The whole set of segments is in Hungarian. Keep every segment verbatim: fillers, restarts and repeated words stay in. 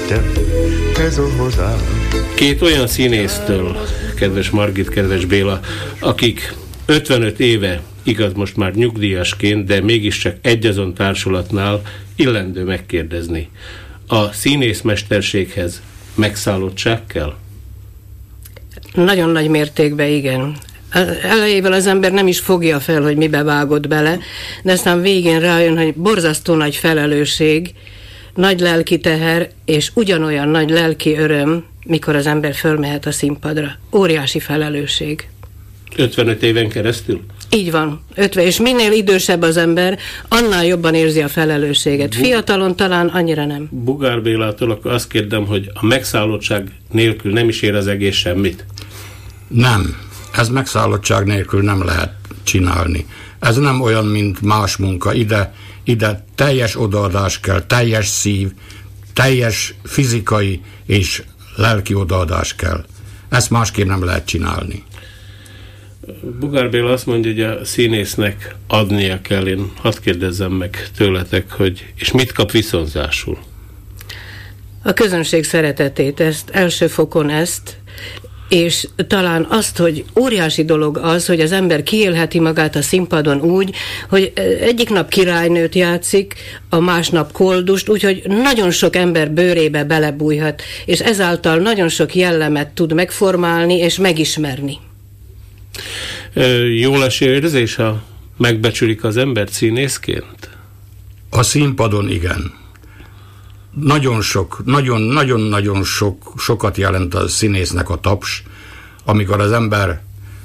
Két olyan színésztől, kedves Margit, kedves Béla, akik ötvenöt éve, igaz most már nyugdíjasként, de mégiscsak egyazon társulatnál illendő megkérdezni. A színészmesterséghez megszállottság kell? Nagyon nagy mértékben igen. Elejével az ember nem is fogja fel, hogy mibe vágott bele, de aztán végén rájön, hogy borzasztó nagy felelősség, nagy lelki teher, és ugyanolyan nagy lelki öröm, mikor az ember fölmehet a színpadra. Óriási felelősség. ötvenöt éven keresztül? Így van, ötven, és minél idősebb az ember, annál jobban érzi a felelősséget. Fiatalon talán annyira nem. Bugár Bélától akkor azt kérdem, hogy a megszállottság nélkül nem is ér az egész semmit? Nem. Ez megszállottság nélkül nem lehet csinálni. Ez nem olyan, mint más munka. Ide, ide teljes odaadás kell, teljes szív, teljes fizikai és lelki odaadás kell. Ezt másképp nem lehet csinálni. Bugár Béla azt mondja, hogy a színésznek adnia kell. Én hadd kérdezzem meg tőletek, hogy és mit kap viszonzásul? A közönség szeretetét, ezt első fokon ezt, és talán azt, hogy óriási dolog az, hogy az ember kiélheti magát a színpadon úgy, hogy egyik nap királynőt játszik, a másnap koldust, úgyhogy nagyon sok ember bőrébe belebújhat, és ezáltal nagyon sok jellemet tud megformálni és megismerni. Jó leső érzés, ha megbecsülik az embert színészként? A színpadon igen. Nagyon sok, nagyon-nagyon-nagyon sok, sokat jelent a színésznek a taps, amikor az ember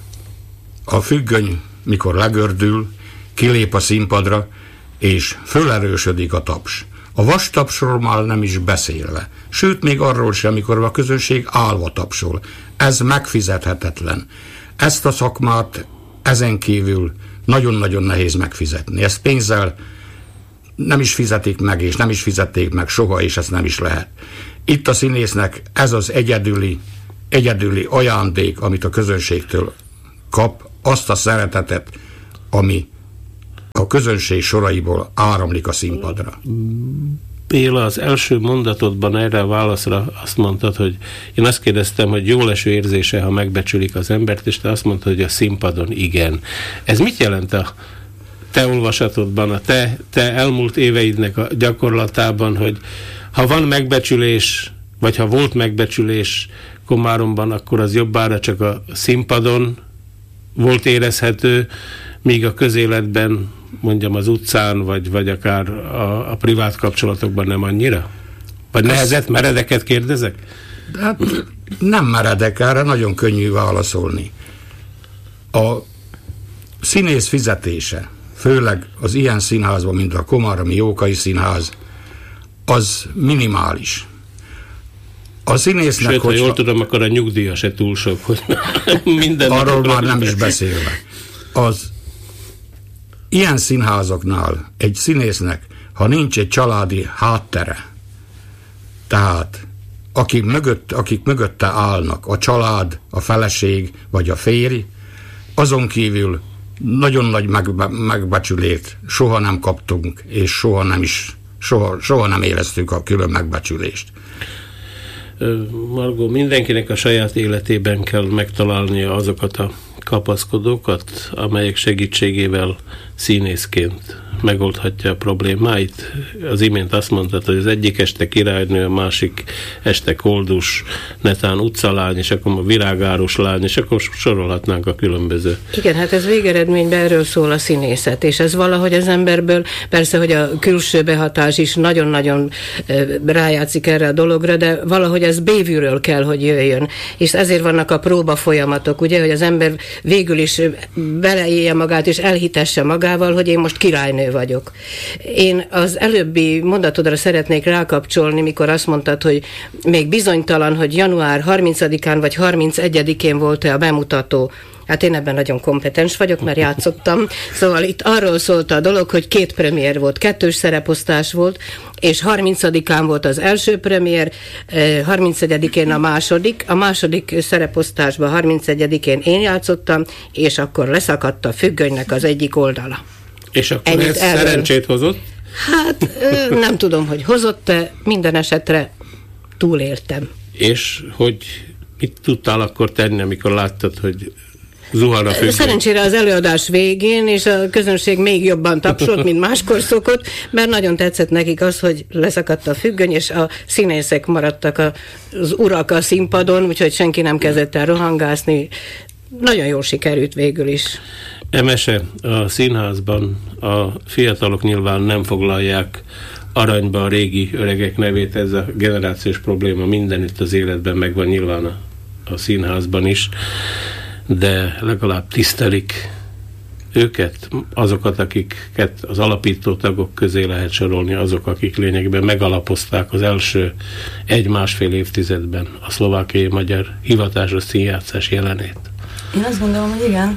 a függöny, mikor legördül, kilép a színpadra, és fölerősödik a taps. A vastapsról már nem is beszélve. Sőt, még arról sem, amikor a közönség állva tapsol. Ez megfizethetetlen. Ezt a szakmát ezen kívül nagyon-nagyon nehéz megfizetni. Ezt pénzzel nem is fizetik meg, és nem is fizették meg soha, és ezt nem is lehet. Itt a színésznek ez az egyedüli, egyedüli ajándék, amit a közönségtől kap, azt a szeretetet, ami a közönség soraiból áramlik a színpadra. Béla, az első mondatodban erre a válaszra azt mondtad, hogy én azt kérdeztem, hogy jó leső érzése, ha megbecsülik az embert, és te azt mondtad, hogy a színpadon igen. Ez mit jelent a te olvasatodban, a te, te elmúlt éveidnek a gyakorlatában, hogy ha van megbecsülés, vagy ha volt megbecsülés Komáromban, akkor az jobbára csak a színpadon volt érezhető, míg a közéletben, mondjam az utcán, vagy, vagy akár a, a privát kapcsolatokban nem annyira? Vagy nehezet, meredeket kérdezek? Hát nem meredek, erre nagyon könnyű válaszolni. A színész fizetése, főleg az ilyen színházban, mint a Komáromi Jókai Színház, az minimális. A színésznek, sőt, ha jól tudom, akkor a nyugdíja se túl sok, hogy minden... Arról már nem is beszélve. Az ilyen színházaknál egy színésznek, ha nincs egy családi háttere, tehát akik, mögött, akik mögötte állnak, a család, a feleség vagy a férj, azon kívül nagyon nagy megbe, megbecsülést soha nem kaptunk, és soha nem is, soha, soha nem éreztük a külön megbecsülést. Margó, mindenkinek a saját életében kell megtalálnia azokat a kapaszkodókat, amelyek segítségével színészként megoldhatja a problémáit. Az imént azt mondtad, hogy az egyik este királynő, a másik este koldus, netán utcalány, és akkor a virágárus lány, és akkor sorolhatnánk a különböző. Igen, hát ez végeredményben erről szól a színészet, és ez valahogy az emberből, persze, hogy a külső behatás is nagyon-nagyon rájátszik erre a dologra, de valahogy ez bévűről kell, hogy jöjjön. És ezért vannak a próba folyamatok, ugye, hogy az ember végül is beleélje magát, és elhitesse magával, hogy én most királynő vagyok. Én az előbbi mondatodra szeretnék rákapcsolni, mikor azt mondtad, hogy még bizonytalan, hogy január harmincadikán vagy harmincegyedikén volt-e a bemutató. Hát én ebben nagyon kompetens vagyok, mert játszottam. Szóval itt arról szólt a dolog, hogy két premier volt, kettős szereposztás volt, és harmincadikán volt az első premier, harmincegyedikén a második. A második szereposztásban harmincegyedikén én játszottam, és akkor leszakadt a függönynek az egyik oldala. És akkor ennyit ez szerencsét hozott? Hát nem tudom, hogy hozott-e, minden esetre túléltem. És hogy mit tudtál akkor tenni, amikor láttad, hogy zuhan a függöny? Szerencsére az előadás végén, és a közönség még jobban tapsolt, mint máskor szokott, mert nagyon tetszett nekik az, hogy leszakadt a függöny, és a színészek maradtak a, az urak a színpadon, úgyhogy senki nem kezdett el rohangászni. Nagyon jól sikerült végül is. Emese, a színházban a fiatalok nyilván nem foglalják aranyba a régi öregek nevét, ez a generációs probléma mindenütt az életben megvan, nyilván a, a színházban is, de legalább tisztelik őket, azokat, akiket az alapító tagok közé lehet sorolni, azok, akik lényegben megalapozták az első egy-másfél évtizedben a szlovákiai magyar hivatásos színjátszás jelenét. Én azt gondolom, hogy igen.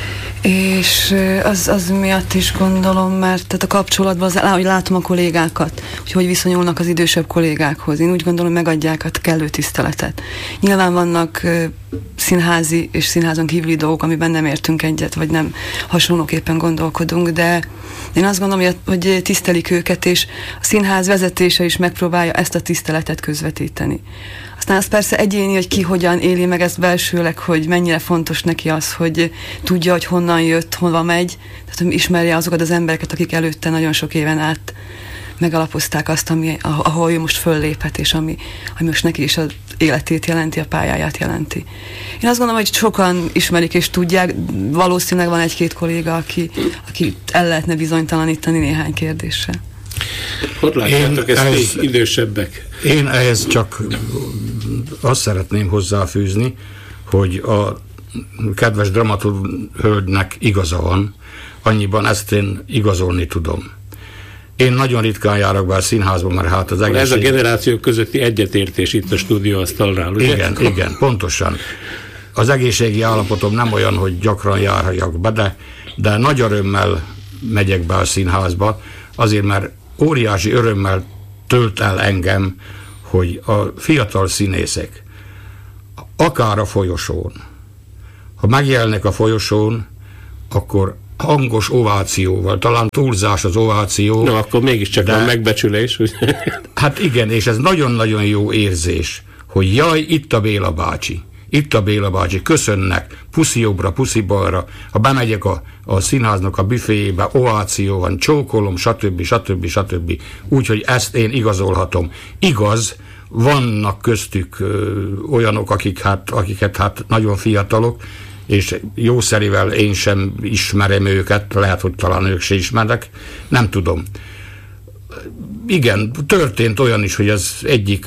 És az, az miatt is gondolom, mert tehát a kapcsolatban, az, ahogy látom a kollégákat, hogy hogy viszonyulnak az idősebb kollégákhoz, én úgy gondolom, megadják a kellő tiszteletet. Nyilván vannak uh, színházi és színházon kívüli dolgok, amiben nem értünk egyet, vagy nem hasonlóképpen gondolkodunk, de én azt gondolom, hogy, hogy tisztelik őket, és a színház vezetése is megpróbálja ezt a tiszteletet közvetíteni. Aztán az persze egyéni, hogy ki hogyan éli meg ezt belsőleg, hogy mennyire fontos neki az, hogy tudja, hogy honnan jött, hova megy, tehát hogy ismerje azokat az embereket, akik előtte nagyon sok éven át megalapozták azt, ami, ahol ő most fölléphet, és ami, ami most neki is az életét jelenti, a pályáját jelenti. Én azt gondolom, hogy sokan ismerik és tudják, valószínűleg van egy-két kolléga, aki, aki el lehetne bizonytalanítani néhány kérdésre. Hogy látjátok ezt ez, idősebbek? Én ehhez csak azt szeretném hozzáfűzni, hogy a kedves dramaturg hölgynek igaza van, annyiban ezt én igazolni tudom. Én nagyon ritkán járok be a színházba, mert hát az egészség... Ez a generációk közötti egyetértés itt a stúdióasztalnál, ugye? Igen, igen, pontosan. Az egészségi állapotom nem olyan, hogy gyakran járjak be, de, de nagy örömmel megyek be a színházba, azért, mert óriási örömmel tölt el engem, hogy a fiatal színészek, akár a folyosón, ha megjelennek a folyosón, akkor hangos ovációval, talán túlzás az ováció. No, akkor mégiscsak de, van megbecsülés. Hát igen, és ez nagyon-nagyon jó érzés, hogy jaj, itt a Béla bácsi, itt a Béla bácsi, köszönnek, puszi jobbra, puszi balra, ha bemegyek a, a színháznak a büféjébe, ováció van, csókolom, stb. stb. stb. Úgyhogy ezt én igazolhatom. Igaz, vannak köztük ö, olyanok, akik hát, akiket hát nagyon fiatalok, és jószerivel én sem ismerem őket, lehet, hogy talán ők se ismernek, nem tudom. Igen, történt olyan is, hogy az egyik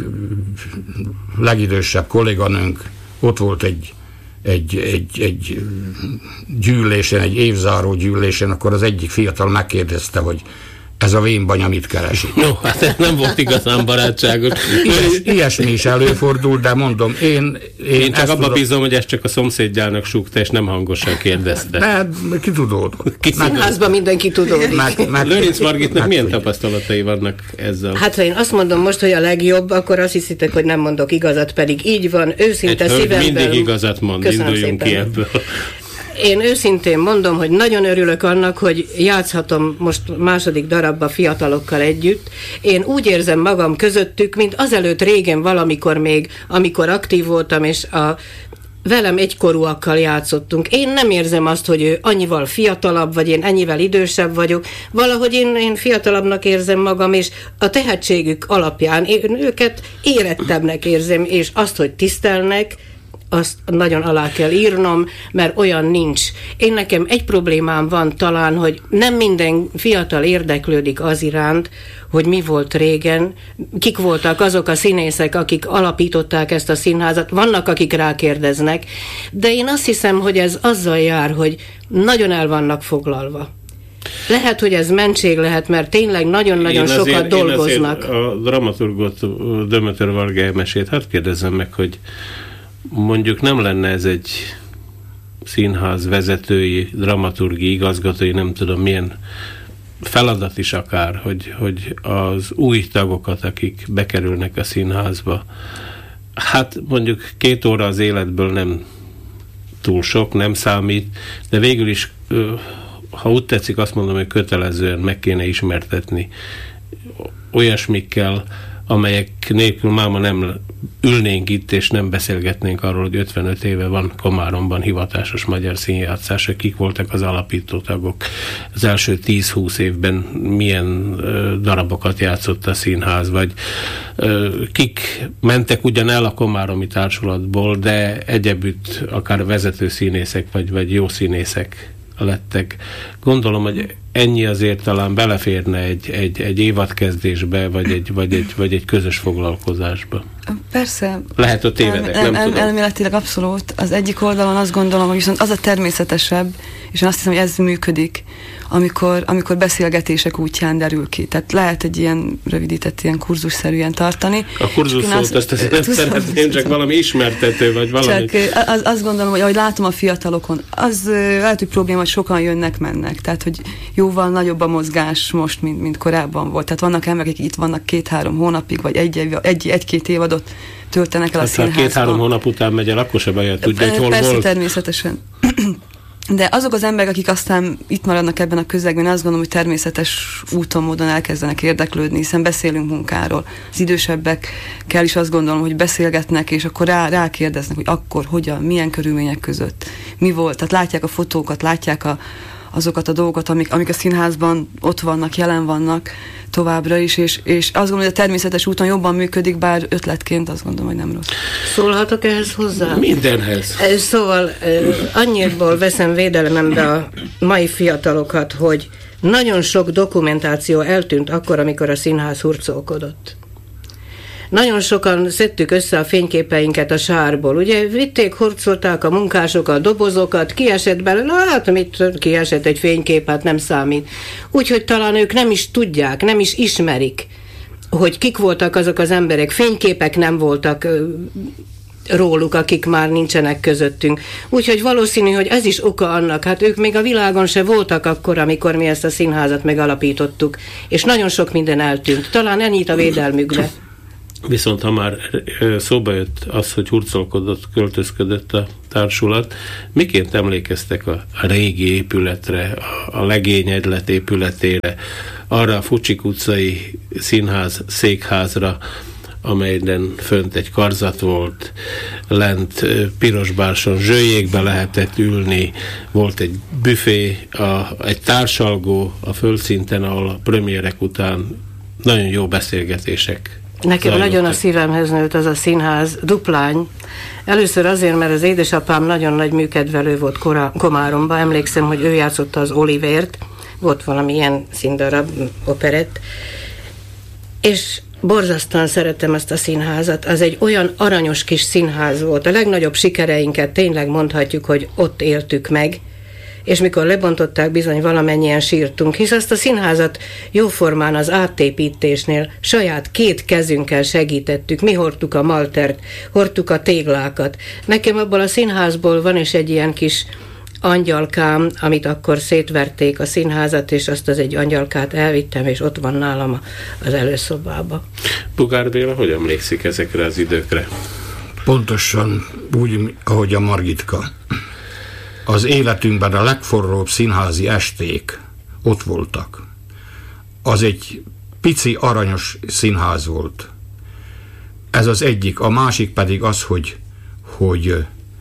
legidősebb kolléganőnk ott volt egy, egy, egy, egy gyűlésen, egy évzáró gyűlésen, akkor az egyik fiatal megkérdezte, hogy ez a vénbanya mit keresik. No, hát ez nem volt igazán barátságos. Ilyes, ilyesmi is előfordul, de mondom, én... Én, én csak abban tudom... bízom, hogy ezt csak a szomszédjának súgta, és nem hangosan kérdezte. De ki tudódott. Színházban mindenki tudódik. Meg, meg, Lőrinc Margitnak milyen tapasztalatai vannak ezzel? Hát ha én azt mondom most, hogy a legjobb, akkor azt hiszitek, hogy nem mondok igazat, pedig így van, őszinte egy szívemből. mindig igazat mond, induljunk ki ebből. Én őszintén mondom, hogy nagyon örülök annak, hogy játszhatom most második darabba fiatalokkal együtt. Én úgy érzem magam közöttük, mint azelőtt régen valamikor még, amikor aktív voltam, és a velem egykorúakkal játszottunk. Én nem érzem azt, hogy ő annyival fiatalabb, vagy én ennyivel idősebb vagyok. Valahogy én, én fiatalabbnak érzem magam, és a tehetségük alapján én őket érettebbnek érzem, és azt, hogy tisztelnek, azt nagyon alá kell írnom, mert olyan nincs. Én nekem egy problémám van talán, hogy nem minden fiatal érdeklődik az iránt, hogy mi volt régen, kik voltak azok a színészek, akik alapították ezt a színházat, vannak, akik rákérdeznek, de én azt hiszem, hogy ez azzal jár, hogy nagyon el vannak foglalva. Lehet, hogy ez mentség lehet, mert tényleg nagyon-nagyon én sokat azért, dolgoznak. Én a dramaturgot, Demeter Varga Emesét, hát kérdezzem meg, hogy mondjuk nem lenne ez egy színház vezetői, dramaturgi, igazgatói, nem tudom milyen feladat is akár, hogy, hogy az új tagokat, akik bekerülnek a színházba, hát mondjuk két óra az életből nem túl sok, nem számít, de végül is, ha úgy tetszik, azt mondom, hogy kötelezően meg kéne ismertetni olyasmikkel, amelyek nélkül máma nem ülnénk itt, és nem beszélgetnénk arról, hogy ötvenöt éve van Komáromban hivatásos magyar színjátszás, kik voltak az alapító tagok. Az első tíz-húsz évben milyen ö, darabokat játszott a színház, vagy ö, kik mentek ugyan el a komáromi társulatból, de egyebütt akár vezető színészek, vagy, vagy jó színészek lettek. Gondolom, hogy ennyi azért talán beleférne egy, egy, egy évadkezdésbe, vagy egy, vagy, egy, vagy egy közös foglalkozásba. Persze. Lehet, hogy tévedek, el, el, nem el, tudom. Elméletileg abszolút. Az egyik oldalon azt gondolom, hogy viszont az a természetesebb, és én azt hiszem, hogy ez működik, amikor, amikor beszélgetések útján derül ki. Tehát lehet egy ilyen rövidített, ilyen kurzusszerűen tartani. A kurzus szót, ezt, ezt nem szeretném, csak valami ismertető, vagy valami. Csak az, azt gondolom, hogy ahogy látom a fiatalokon, az lehet, hogy probléma, hogy sokan jönnek-mennek. Tehát, hogy jóval nagyobb a mozgás most, mint, mint korábban volt. Tehát vannak emberek, akik itt vannak két-három hónapig, vagy egy, egy, egy-két évadot töltenek el hát a színházban. Két-három hónap után megy el, akkor se bajja, tudja, hogy hol Persze, volt. természetesen. De azok az emberek, akik aztán itt maradnak ebben a közegben, azt gondolom, hogy természetes úton, módon elkezdenek érdeklődni, hiszen beszélünk munkáról. Az idősebbekkel is azt gondolom, hogy beszélgetnek, és akkor rá, rákérdeznek, hogy akkor, hogyan, milyen körülmények között, mi volt. Tehát látják a fotókat, látják a, azokat a dolgokat, amik, amik a színházban ott vannak, jelen vannak továbbra is, és, és azt gondolom, hogy a természetes úton jobban működik, bár ötletként azt gondolom, hogy nem rossz. Szólhatok ehhez hozzá? Mindenhez. Szóval annyiból veszem védelemembe a mai fiatalokat, hogy nagyon sok dokumentáció eltűnt akkor, amikor a színház hurcolkodott. Nagyon sokan szedtük össze a fényképeinket a sárból. Ugye vitték, hurcolták a munkások a dobozokat, kiesett belőle, hát mit kiesett egy fénykép, hát nem számít. Úgyhogy talán ők nem is tudják, nem is ismerik, hogy kik voltak azok az emberek. Fényképek nem voltak róluk, akik már nincsenek közöttünk. Úgyhogy valószínű, hogy ez is oka annak, hát ők még a világon se voltak akkor, amikor mi ezt a színházat megalapítottuk, és nagyon sok minden eltűnt. Talán ennyit a védelmükbe. Viszont ha már szóba jött az, hogy hurcolkodott, költözködött a társulat, miként emlékeztek a régi épületre, a Legényegylet épületére, arra a Fucsik utcai színház székházra, amelyen fönt egy karzat volt, lent Pirosbárson zsőjékbe lehetett ülni, volt egy büfé, a, egy társalgó a földszinten, ahol a premierek után nagyon jó beszélgetések Nekem zajlottak. Nagyon a szívemhez nőtt az a színház, Duplány. Először azért, mert az édesapám nagyon nagy műkedvelő volt Kora, Komáromban. Emlékszem, hogy ő játszotta az Olivért, volt valami ilyen színdarab, operett, és borzasztóan szerettem ezt a színházat. Az egy olyan aranyos kis színház volt. A legnagyobb sikereinket tényleg mondhatjuk, hogy ott éltük meg, és mikor lebontották, bizony valamennyien sírtunk, hisz azt a színházat jóformán az átépítésnél saját két kezünkkel segítettük. Mi hordtuk a maltert, hordtuk a téglákat. Nekem abból a színházból van is egy ilyen kis angyalkám, amit akkor szétverték a színházat, és azt az egy angyalkát elvittem, és ott van nálam az előszobába. Bugár Béla, hogy emlékszik ezekre az időkre? Pontosan úgy, ahogy a Margitka. Az életünkben a legforróbb színházi esték ott voltak. Az egy pici, aranyos színház volt. Ez az egyik. A másik pedig az, hogy, hogy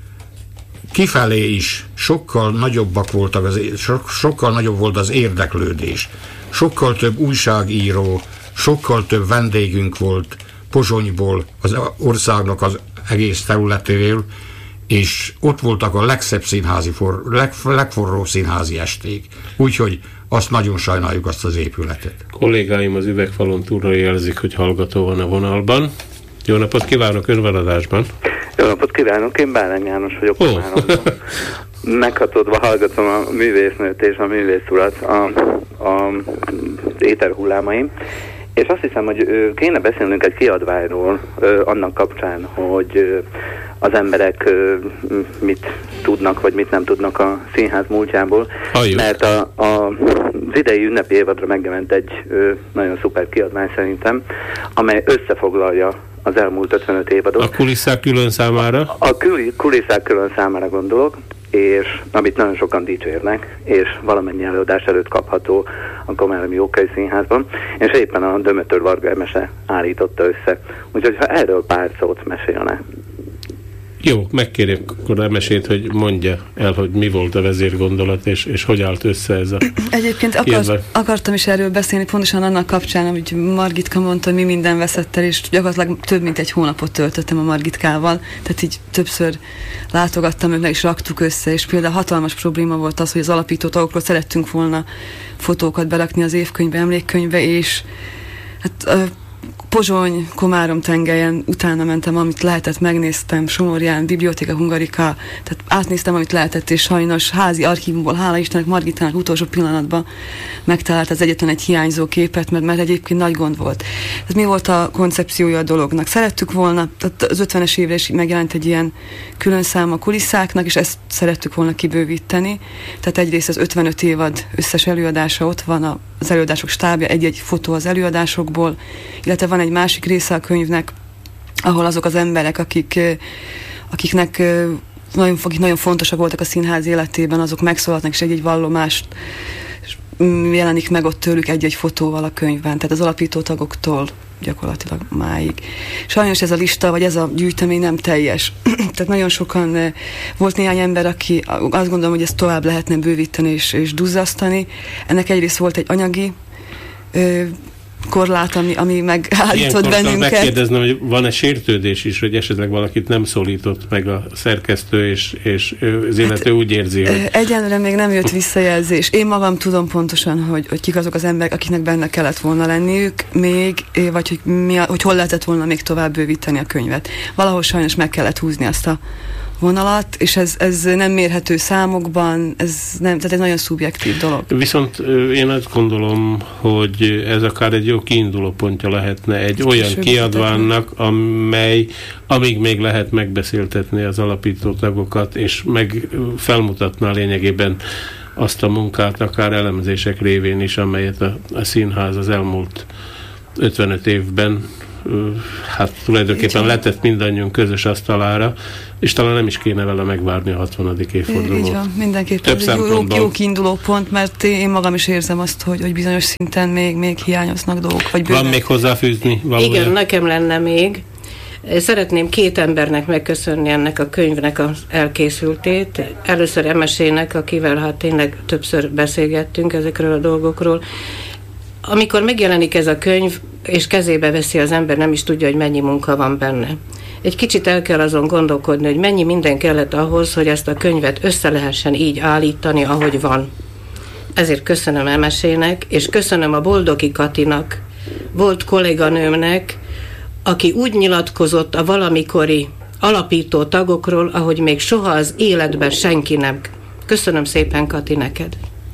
kifelé is sokkal nagyobbak voltak, az, so, sokkal nagyobb volt az érdeklődés. Sokkal több újságíró, sokkal több vendégünk volt Pozsonyból, az országnak az egész területéről, és ott voltak a legszebb színházi, for, leg, legforróbb színházi esték. Úgyhogy azt nagyon sajnáljuk, azt az épületet. Kollégáim az üvegfalon túlra jelzik, hogy hallgató van a vonalban. Jó napot kívánok, ön van adásban. Jó napot kívánok, én Bárány János vagyok. Oh. Meghatódva hallgatom a művésznőt és a művészurat a, a éterhullámaim. És azt hiszem, hogy kéne beszélnünk egy kiadványról annak kapcsán, hogy az emberek mit tudnak, vagy mit nem tudnak a színház múltjából. Halljuk. Mert a, a, az idei ünnepi évadra megjelent egy nagyon szuper kiadvány szerintem, amely összefoglalja az elmúlt ötvenöt évadot. A kulisszák külön számára? A kulisszák külön számára gondolok, és amit nagyon sokan dicsérnek, és valamennyi előadás előtt kapható a Komáromi Jókai Színházban, és éppen a Dömötör Varga Emese állította össze. Úgyhogy ha erről pár szót mesélne. Jó, megkérjük akkor Emesét, hogy mondja el, hogy mi volt a vezérgondolat, és, és hogy állt össze ez a... Egyébként akar, akartam is erről beszélni, pontosan annak kapcsán, amit Margitka mondta, mi minden veszett el, és gyakorlatilag több mint egy hónapot töltöttem a Margitkával, tehát így többször látogattam őket, és raktuk össze, és például hatalmas probléma volt az, hogy az alapító tagokról szerettünk volna fotókat berakni az évkönyvbe, emlékkönyvbe, és hát... Pozsony, Komárom tengelyen utána mentem, amit lehetett, megnéztem, Somorján, Bibliotéka Hungarica, tehát átnéztem, amit lehetett, és sajnos házi archívumból, hála Istennek, Margitának utolsó pillanatban megtalált az egyetlen egy hiányzó képet, mert, mert egyébként nagy gond volt. Tehát mi volt a koncepciója a dolognak? Szerettük volna, tehát az ötvenes évre is megjelent egy ilyen külön szám a kulisszáknak, és ezt szerettük volna kibővíteni. Tehát egyrészt az ötvenöt évad összes előadása ott van, az előadások stábja, egy-egy fotó az előadásokból, illetve van egy másik része a könyvnek, ahol azok az emberek, akik, akiknek nagyon, akik nagyon fontosak voltak a színház életében, azok megszólalnak, és egy-egy vallomást jelenik meg ott tőlük egy-egy fotóval a könyvben, tehát az alapító tagoktól gyakorlatilag máig. Sajnos ez a lista, vagy ez a gyűjtemény nem teljes. Tehát nagyon sokan, volt néhány ember, aki azt gondolom, hogy ezt tovább lehetne bővíteni és, és duzzasztani. Ennek egyrészt volt egy anyagi ö, korlát, ami, ami megállított bennünket. Megkérdeznem, hogy van-e sértődés is, hogy esetleg valakit nem szólított meg a szerkesztő, és, és az illető hát, úgy érzi, hogy... Egyenlőre még nem jött visszajelzés. Én magam tudom pontosan, hogy, hogy kik azok az emberek, akiknek benne kellett volna lenniük még, vagy hogy, mi a, hogy hol lehetett volna még tovább bővíteni a könyvet. Valahol sajnos meg kellett húzni azt a vonalat, és ez, ez nem mérhető számokban, ez nem, tehát ez nagyon szubjektív dolog. Viszont én azt gondolom, hogy ez akár egy jó kiinduló pontja lehetne egy olyan kiadványnak, amely, amíg még lehet megbeszéltetni az alapító tagokat, és meg felmutatná lényegében azt a munkát, akár elemzések révén is, amelyet a, a színház az elmúlt ötvenöt évben hát tulajdonképpen letett mindannyiunk közös asztalára, és talán nem is kéne vele megvárni a hatvanadik évfordulót. Így van, mindenképpen. Ez egy jó, jó kiinduló pont, mert én magam is érzem azt, hogy, hogy bizonyos szinten még, még hiányoznak dolgok. Vagy van még hozzáfűzni valójában? Igen, nekem lenne még. Szeretném két embernek megköszönni ennek a könyvnek az elkészültét. Először Emesének, akivel hát tényleg többször beszélgettünk ezekről a dolgokról. Amikor megjelenik ez a könyv, és kezébe veszi az ember, nem is tudja, hogy mennyi munka van benne. Egy kicsit el kell azon gondolkodni, hogy mennyi minden kellett ahhoz, hogy ezt a könyvet össze lehessen így állítani, ahogy van. Ezért köszönöm Emesének, és köszönöm a Boldogi Katinak, volt kolléganőmnek, aki úgy nyilatkozott a valamikori alapító tagokról, ahogy még soha az életben senki nem. Köszönöm szépen, Kati, neked.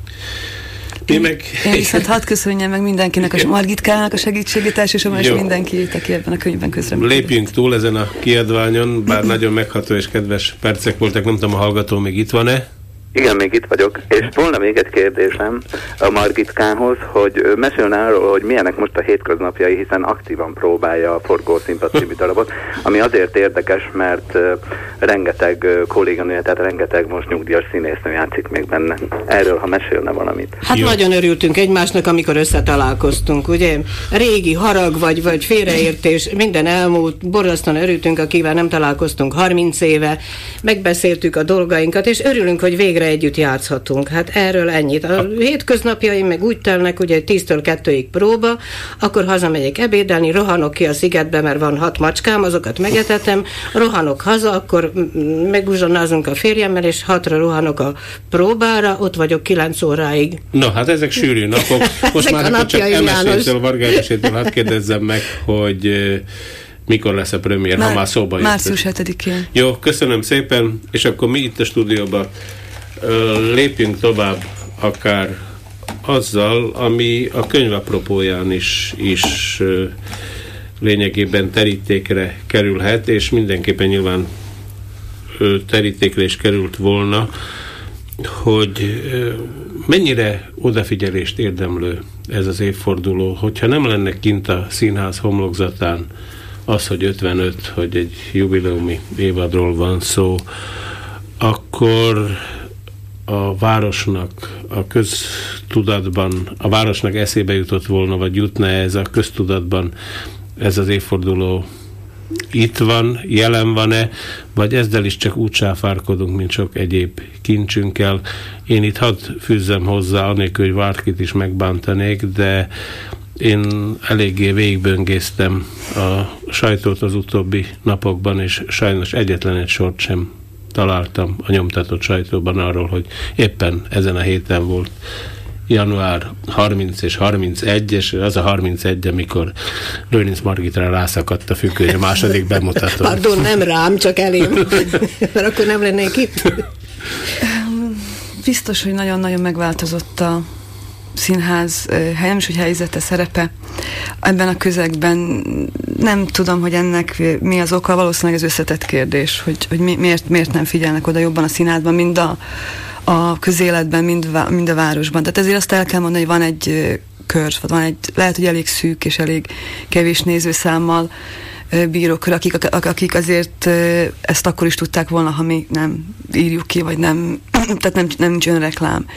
Én, meg... én viszont hadd köszönjem meg mindenkinek, a Margitkának a segítségét, elsősorban és mindenki, aki ebben a könyvben közreműködött. Lépjünk túl ezen a kiadványon, bár nagyon megható és kedves percek voltak, nem tudom, a hallgató még itt van-e? Igen, még itt vagyok, és volna még egy kérdésem a Margitkához, hogy mesélne arról, hogy milyenek most a hétköznapjai, hiszen aktívan próbálja a Forgószínpad című darabot, ami azért érdekes, mert uh, rengeteg uh, kolléganője, tehát rengeteg most nyugdíjas színésznő játszik még benne. Erről, ha mesélne valamit. Hát jó. Nagyon örültünk egymásnak, amikor összetalálkoztunk, ugye? Régi harag vagy, vagy félreértés, minden elmúlt, borzasztóan örültünk, akivel nem találkoztunk harminc éve, megbeszéltük a dolgainkat, és örülünk, hogy végre együtt játszhatunk. Hát erről ennyit. A hétköznapjaim meg úgy telnek, ugye tíztől kettőig próba, akkor hazamegyek ebédelni, rohanok ki a szigetbe, mert van hat macskám, azokat megetetem, rohanok haza, akkor meguzsonnázunk a férjemmel, és hatra rohanok a próbára, ott vagyok kilenc óráig. Na, hát ezek sűrű napok. Most már akkor csak Emesétől, Varga Emesétől hadd kérdezzem meg, hogy mikor lesz a premier, Már, ha már szóba jött. március hetedikén. Jó, köszönöm szépen, és akkor mi itt a stúdióban lépjünk tovább akár azzal, ami a könyv apropóján is, is lényegében terítékre kerülhet, és mindenképpen nyilván terítékre is került volna, hogy mennyire odafigyelést érdemlő ez az évforduló, hogyha nem lenne kint a színház homlokzatán az, hogy ötvenöt, hogy egy jubileumi évadról van szó, akkor a városnak a köztudatban, a városnak eszébe jutott volna, vagy jutna ez a köztudatban, ez az évforduló itt van, jelen van-e, vagy ezzel is csak úgy sáfárkodunk, mint sok egyéb kincsünkkel. Én itt hadd fűzzem hozzá, anélkül, hogy bárkit is megbántanék, de én eléggé végigböngésztem a sajtót az utóbbi napokban, és sajnos egyetlen egy sort sem találtam a nyomtatott sajtóban arról, hogy éppen ezen a héten volt január harminc és harmincegy, és az a harmincegy, amikor Lőrinc Margitra rászakadt a függöny a második bemutató. Pardon, nem rám, csak elém, mert akkor nem lennék itt. Biztos, hogy nagyon-nagyon megváltozott a színház hely, nem is, hogy helyzete, szerepe ebben a közegben. Nem tudom, hogy ennek mi az oka, valószínűleg ez összetett kérdés, hogy, hogy miért, miért nem figyelnek oda jobban a színházban, mind a, a közéletben, mind, mind a városban. Tehát ezért azt el kell mondani, hogy van egy kör, van egy, lehet, hogy elég szűk és elég kevés nézőszámmal bíró kör, akik, akik azért ezt akkor is tudták volna, ha mi nem írjuk ki, vagy nem, tehát nem, nem nincs önreklám.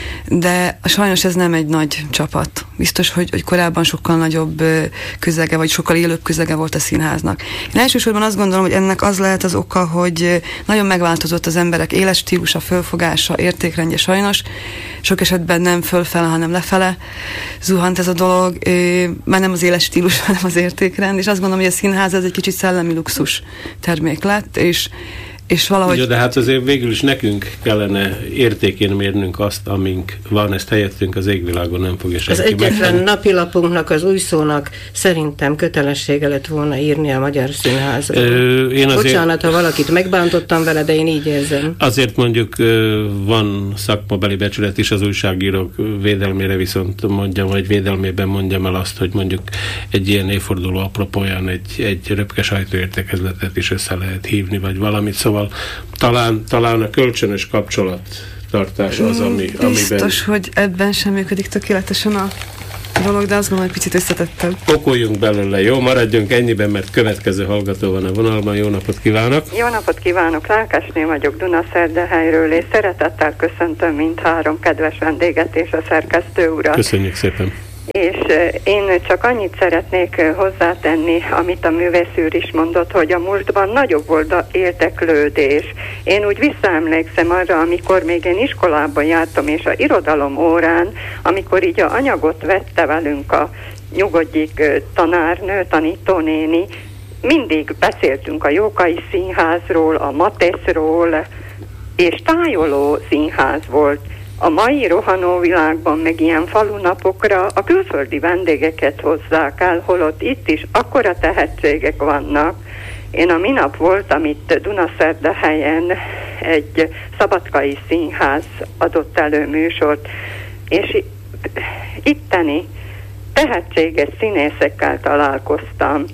De sajnos ez nem egy nagy csapat. Biztos, hogy, hogy korábban sokkal nagyobb közege, vagy sokkal élőbb közege volt a színháznak. Én elsősorban azt gondolom, hogy ennek az lehet az oka, hogy nagyon megváltozott az emberek életstílusa, fölfogása, értékrendje sajnos. Sok esetben nem fölfele, hanem lefele zuhant ez a dolog. Már nem az életstílus, hanem az értékrend. És azt gondolom, hogy a színház ez egy kicsit szellemi luxus termék lett, és és valahogy... Ugye, de hát azért végül is nekünk kellene értékén mérnünk azt, amink van, ezt helyettünk az égvilágon nem fogja senki. Az egyetlen megtenni. napilapunknak, az új szónak szerintem kötelessége lett volna írni a Magyar Színházról. Ö, én azért... Bocsánat, ha valakit megbántottam vele, de én így érzem. Azért mondjuk van szakmabeli becsület is az újságírók védelmére, viszont mondjam, vagy védelmében mondjam el azt, hogy mondjuk egy ilyen évforduló apropóján egy, egy röpke sajtóértekezletet is össze lehet hívni, vagy valamit, szóval talán, talán a kölcsönös kapcsolattartás az, ami, Biztos, amiben... Biztos, hogy ebben sem működik tökéletesen a dolog, de azt gondolom, hogy picit összetettem. Okoljunk belőle, jó? Maradjunk ennyiben, mert következő hallgató van a vonalban. Jó napot kívánok! Jó napot kívánok! Lelkesné vagyok Dunaszerdehelyről, és szeretettel köszöntöm mindhárom kedves vendéget és a szerkesztő urat. Köszönjük szépen! És én csak annyit szeretnék hozzátenni, amit a művész úr is mondott, hogy a múltban nagyobb volt a érdeklődés. Én úgy visszaemlékszem arra, amikor még én iskolában jártam, és a irodalom órán, amikor így a anyagot vette velünk a nyugodjék tanárnő, tanítónéni, mindig beszéltünk a Jókai Színházról, a Mateszról, és tájoló színház volt. A mai rohanó világban, meg ilyen falunapokra a külföldi vendégeket hozzák el, holott itt is akkora tehetségek vannak. Én a minap voltam itt Dunaszerdahelyen, egy szabadkai színház adott elő műsort, és itteni tehetséges színészekkel találkoztam.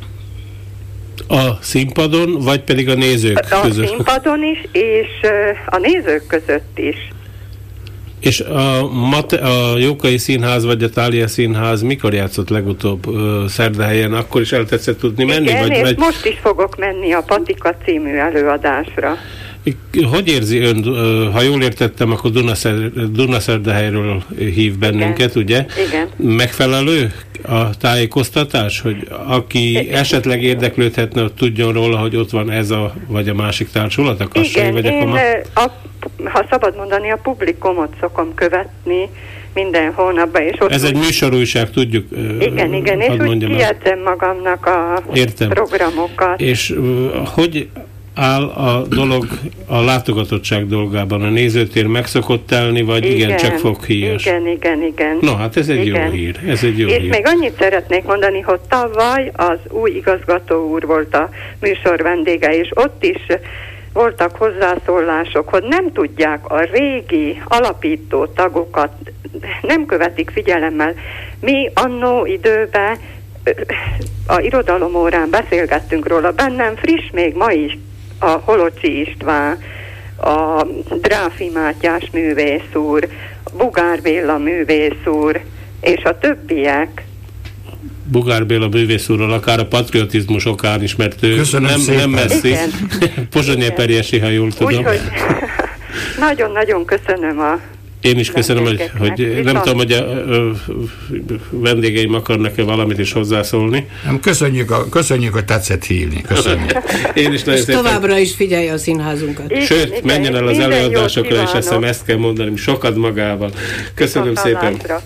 A színpadon, vagy pedig a nézők a között? A színpadon is, és a nézők között is. És a, Mate, a Jókai Színház vagy a Thália Színház mikor játszott legutóbb uh, Szerdahelyen? Akkor is el tetszett tudni menni? Igen, vagy, és vagy... most is fogok menni a Patika című előadásra. Hogy érzi ön, ha jól értettem, akkor Dunaszer, Dunaszerdahelyről hív bennünket, igen, ugye? Igen. Megfelelő a tájékoztatás, hogy aki igen. esetleg érdeklődhetne, hogy tudjon róla, hogy ott van ez a, vagy a másik társulat, a Kassai, igen, vagy a én, a, ha szabad mondani, a publikumot szokom követni minden hónapban. És ott ez egy műsorújság, tudjuk. Igen, igen, és úgy kijegyzem magamnak a Értem. programokat. És uh, hogy áll a dolog a látogatottság dolgában? A nézőtér meg szokott állni, vagy igen, igen csak foghíjas? Igen, igen, igen. No, hát ez egy igen. jó hír. Ez egy jó és hír. még annyit szeretnék mondani, hogy tavaly az új igazgató úr volt a műsor vendége, és ott is voltak hozzászólások, hogy nem tudják a régi alapító tagokat, nem követik figyelemmel. Mi annó időben a irodalomórán beszélgettünk róla, bennem friss még ma is a Holocsi István, a Dráfi Mátyás művész úr, Bugár Béla művész úr, és a többiek. Bugár Béla művész úrral, akár a patriotizmus okán is, mert ő nem, nem messzi. Pozsony-Eperjesi, ha jól tudom. Úgyhogy nagyon-nagyon köszönöm a Én is köszönöm, hogy, hogy nem tudom, hogy a, a, a vendégeim akarnak-e valamit is hozzászólni. Nem, köszönjük, a, köszönjük, hogy tetszett hívni. Köszönjük. Én is nagyon szépen. Továbbra is figyelje a színházunkat. Igen, Sőt, igen, menjen el az előadásokra, és azt hiszem ezt kell mondani, sokat magával. Köszönöm a szépen. Hallásra.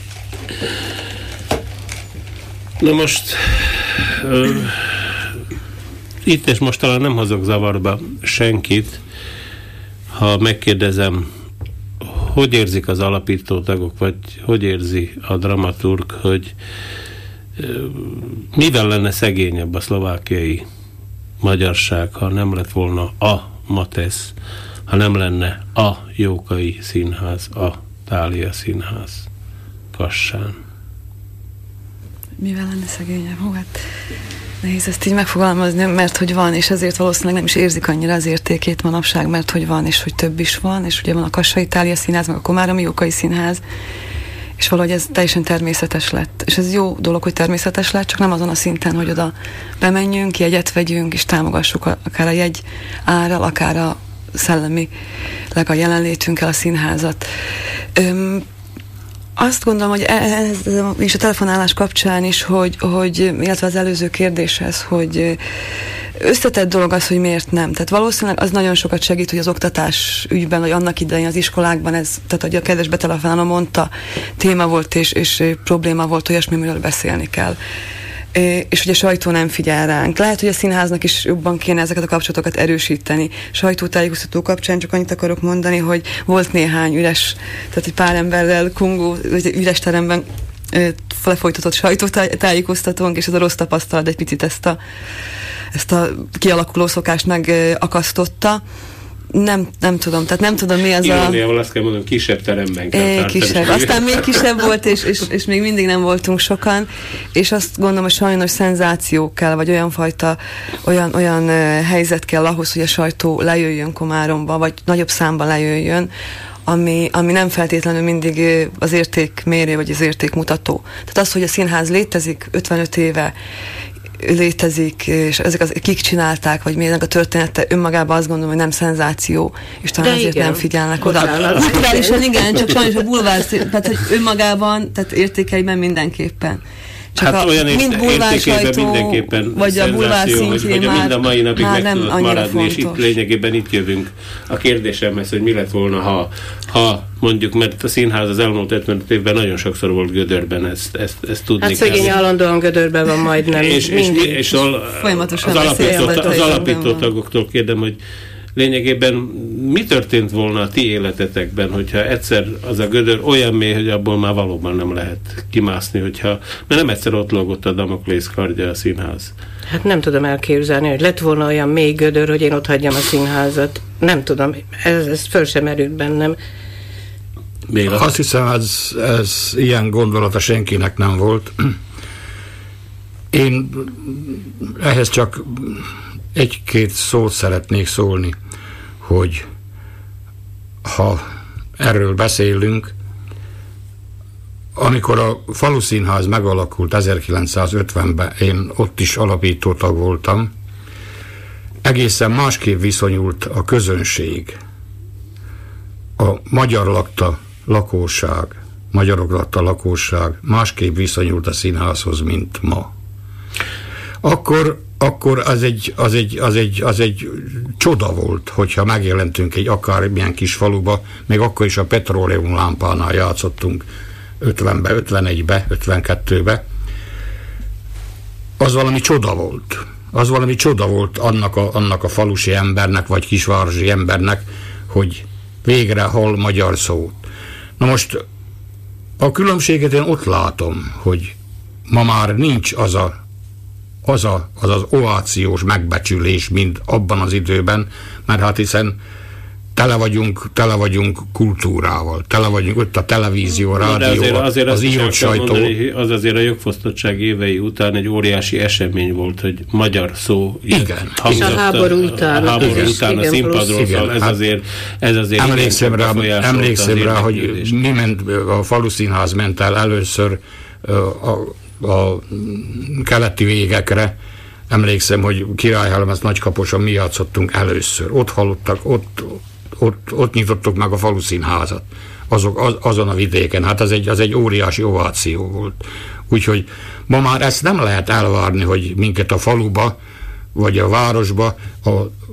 Na most uh, itt és most talán nem hozok zavarba senkit, ha megkérdezem, hogy érzik az alapító tagok, vagy hogy érzi a dramaturg, hogy uh, mivel lenne szegényebb a szlovákiai magyarság, ha nem lett volna a Matesz, ha nem lenne a Jókai Színház, a Thália Színház Kassán. Mivel lenne szegényebb? Hú, hát nehéz ezt így megfogalmazni, mert hogy van, és ezért valószínűleg nem is érzik annyira az értékét manapság, mert hogy van, és hogy több is van, és ugye van a Kassai Thália Színház, meg a Komáromi Jókai Színház, és valahogy ez teljesen természetes lett. És ez jó dolog, hogy természetes lett, csak nem azon a szinten, hogy oda bemenjünk, jegyet vegyünk, és támogassuk akár a jegy árral, akár a szellemi a jelenlétünkkel a színházat. Öm, Azt gondolom, hogy ez, és a telefonálás kapcsán is, hogy, hogy, illetve az előző kérdéshez, hogy összetett dolog az, hogy miért nem. Tehát valószínűleg az nagyon sokat segít, hogy az oktatás ügyben, vagy annak idején az iskolákban ez, tehát hogy a kedves betelefonáló mondta, téma volt és, és probléma volt, olyasmiről beszélni kell. És hogy a sajtó nem figyel ránk. Lehet, hogy a színháznak is jobban kéne ezeket a kapcsolatokat erősíteni. Sajtótájékoztató kapcsán csak annyit akarok mondani, hogy volt néhány üres, tehát egy pár emberrel kongó, üres teremben lefolytatott sajtótájékoztatónk, és ez a rossz tapasztalat egy picit ezt a, ezt a kialakuló szokást megakasztotta. Nem, nem tudom, tehát nem tudom mi az Iróniával a... azt kell mondani, kisebb teremben kell é, kisebb. Aztán még kisebb volt, és, és, és még mindig nem voltunk sokan, és azt gondolom, hogy sajnos szenzáció kell, vagy olyan fajta, olyan, olyan uh, helyzet kell ahhoz, hogy a sajtó lejöjjön Komáromba, vagy nagyobb számban lejöjjön, ami, ami nem feltétlenül mindig az értékmérő, vagy az értékmutató. Tehát az, hogy a színház létezik ötvenöt éve, létezik, és ezek az, kik csinálták, vagy miért a története önmagában azt gondolom, hogy nem szenzáció, és talán azért nem figyelnek oda. Kulturálisan igen, csak sajnos a bulvár, tehát hogy önmagában, tehát értékeiben mindenképpen. Csak hát a, olyan mind értékeiben mindenképpen vagy a bulvár szintjén már, mind a mai napig meg tudott maradni, fontos. És itt lényegében itt jövünk a kérdésemhez, hogy mi lett volna, ha, ha mondjuk, mert a színház az elmúlt ötvenöt évben nagyon sokszor volt gödörben, ezt, ezt, ezt tudni hát kell. Hát szegény állandóan gödörben van majdnem. és, és, és al, az alapító, az alapító tagoktól kérdem, hogy lényegében mi történt volna a ti életetekben, hogyha egyszer az a gödör olyan mély, hogy abból már valóban nem lehet kimászni, hogyha, mert nem egyszer ott lógott a Damoklész kardja a színház. Hát nem tudom elképzelni, hogy lett volna olyan mély gödör, hogy én ott hagyjam a színházat. Nem tudom, ez, ez föl sem merült bennem. Béla. Azt hiszem, ez, ez ilyen gondolata senkinek nem volt. Én ehhez csak egy-két szót szeretnék szólni, hogy ha erről beszélünk, amikor a Faluszínház megalakult ezerkilencszázötvenben, én ott is alapító tag voltam, egészen másképp viszonyult a közönség, a magyar lakta lakosság, magyarok lakta lakosság másképp viszonyult a színházhoz, mint ma. Akkor akkor az egy, az, egy, az, egy, az egy csoda volt, hogyha megjelentünk egy akármilyen kis faluba, még akkor is a petróleum lámpánál játszottunk ötvenbe, ötvenegybe, ötvenkettőbe. Az valami csoda volt. Az valami csoda volt annak a, annak a falusi embernek, vagy kisvárosi embernek, hogy végre hall magyar szót. Na most a különbséget én ott látom, hogy ma már nincs az a az a, az, az ovációs megbecsülés, mint abban az időben, mert hát hiszen tele vagyunk, tele vagyunk kultúrával, tele vagyunk ott a televízió, rádió, azért, azért az írott sajtó. Mondani, az azért a jogfosztottság évei után egy óriási esemény volt, hogy magyar szó igen. És a háború után a, háború után a színpadról, szóval ez azért, ez azért emlékszem rá, emlékszem rá hogy mi ment, a Faluszínház ment el először a a keleti végekre. Emlékszem, hogy Királyhalmaz Nagykaposon mi játszottunk először. Ott hallottak, ott, ott, ott nyitottuk meg a faluszínházat. Azok, az, azon a vidéken. Hát az egy, az egy óriási ováció volt. Úgyhogy ma már ezt nem lehet elvárni, hogy minket a faluba, vagy a városba a,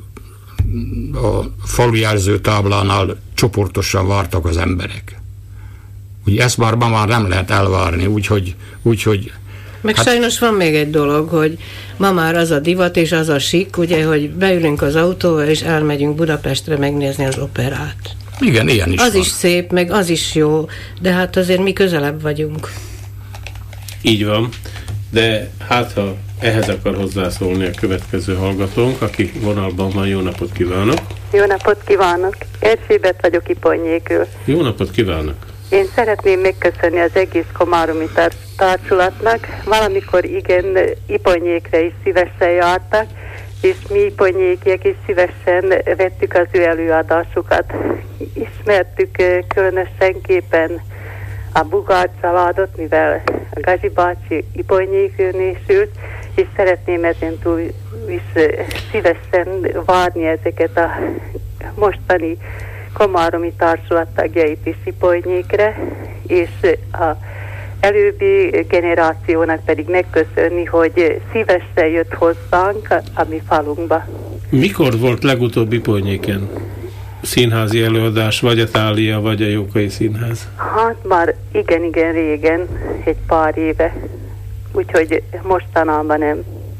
a falujelző táblánál csoportosan vártak az emberek. Ugye ezt már ma már nem lehet elvárni, úgyhogy, úgyhogy meg hát, sajnos van még egy dolog, hogy ma már az a divat és az a sik, ugye, hogy beülünk az autóba és elmegyünk Budapestre megnézni az operát. Igen, ilyen is Az van. is szép, meg az is jó, de hát azért mi közelebb vagyunk. Így van, de hát ha ehhez akar hozzászólni a következő hallgatónk, aki vonalban van, jó napot kívánok! Jó napot kívánok! Erzsébet vagyok Iponyékről. Jó napot kívánok! Én szeretném megköszönni az egész komáromi társulatnak. Valamikor igen, Iponyékre is szívesen jártak, és mi iponyékiek is szívesen vettük az ő előadásukat. Ismertük különösenképpen a Bugár családot, mivel a Gazsi bácsi Iponyékön ésült, és szeretném ezen túl is szívesen várni ezeket a mostani komáromi társulat tagjait is Iponyékre, és a előbbi generációnak pedig megköszönni, hogy szívesen jött hozzánk a mi falunkba. Mikor volt legutóbb Iponyéken színházi előadás, vagy a Thália, vagy a Jókai Színház? Hát már igen-igen régen, egy pár éve, úgyhogy mostanában nem.